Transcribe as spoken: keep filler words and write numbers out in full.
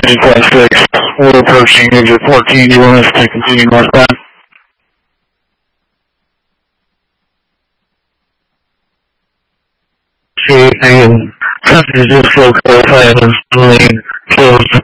Engine Class six, we're approaching exit fourteen. Do you want us to continue northbound? See, and since you just so clarify, I'm lane closed.